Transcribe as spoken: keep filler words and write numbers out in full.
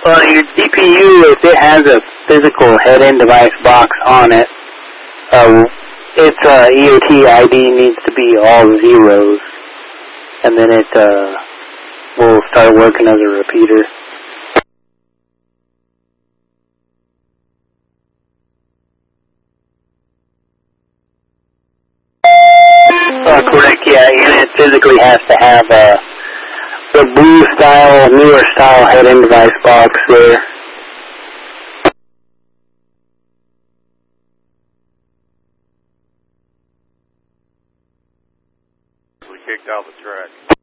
Well, your C P U, if it has a physical head-end device box on it, uh, its uh, E O T I D needs to be all zeros, and then it uh, will start working as a repeater. Uh, correct, yeah, and it physically has to have uh, the blue style, newer style head-end device box there. We kicked out the track.